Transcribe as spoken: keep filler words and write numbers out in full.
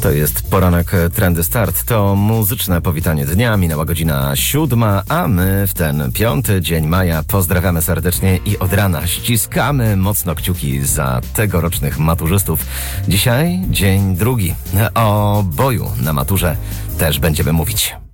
To jest poranek Trendy Start. To muzyczne powitanie dnia. Minęła godzina siódma, a my w ten piąty dzień maja pozdrawiamy serdecznie i od rana ściskamy mocno kciuki za tegorocznych maturzystów. Dzisiaj dzień drugi. O boju na maturze też będziemy mówić.